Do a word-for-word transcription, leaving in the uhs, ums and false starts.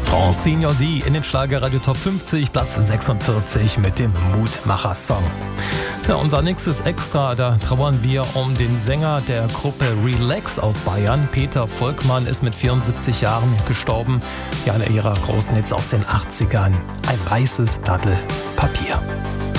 Francine D in den Schlagerradio Top fünfzig, Platz sechsundvierzig mit dem Mutmacher-Song. Ja, unser nächstes Extra, da trauern wir um den Sänger der Gruppe Relax aus Bayern. Peter Volkmann ist mit vierundsiebzig Jahren gestorben. Ja, einer ihrer großen Hits aus den achtzigern. Ein weißes Blatt Papier.